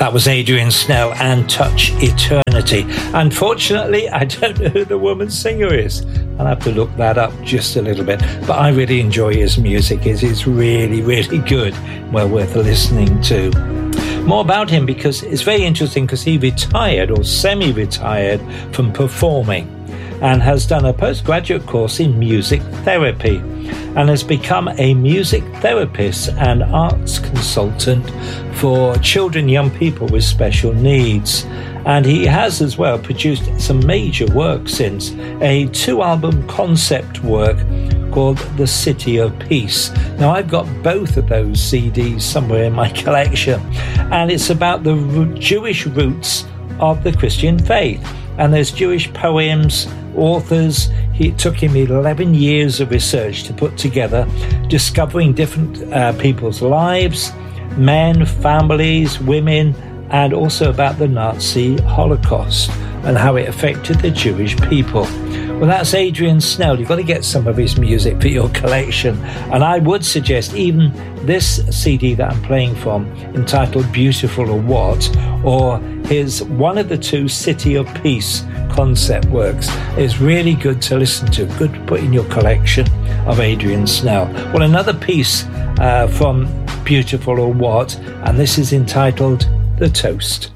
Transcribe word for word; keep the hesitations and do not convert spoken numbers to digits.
That was Adrian Snell and Touch Eternity. Unfortunately, I don't know who the woman singer is. I'll have to look that up just a little bit. But I really enjoy his music. It's really, really good. Well worth listening to. More about him, because it's very interesting, because he retired or semi-retired from performing and has done a postgraduate course in music therapy and has become a music therapist and arts consultant for children, young people with special needs. And he has as well produced some major work since, a two-album concept work called The City of Peace. Now, I've got both of those C Ds somewhere in my collection, and it's about the Jewish roots of the Christian faith. And there's Jewish poems, authors. It took him eleven years of research to put together, discovering different uh, people's lives, men, families, women, and also about the Nazi Holocaust and how it affected the Jewish people. Well, that's Adrian Snell. You've got to get some of his music for your collection. And I would suggest even this C D that I'm playing from, entitled Beautiful or What, or his one of the two City of Peace concept works, is really good to listen to. Good to put in your collection of Adrian Snell. Well, another piece uh, from Beautiful or What, and this is entitled The Toast.